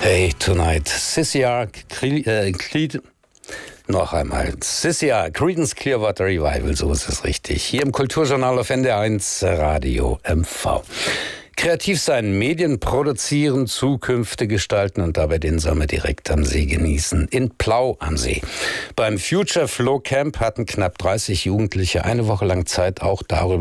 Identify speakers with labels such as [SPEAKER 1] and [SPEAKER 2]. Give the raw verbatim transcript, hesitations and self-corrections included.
[SPEAKER 1] Hey, tonight, Sissy R. Äh, noch einmal, Sissy R. Creedence Clearwater Revival, so ist es richtig. Hier im Kulturjournal auf N D R eins Radio M V. Kreativ sein, Medien produzieren, Zukünfte gestalten und dabei den Sommer direkt am See genießen. In Plau am See. Beim Future Flow Camp hatten knapp dreißig Jugendliche eine Woche lang Zeit, auch darüber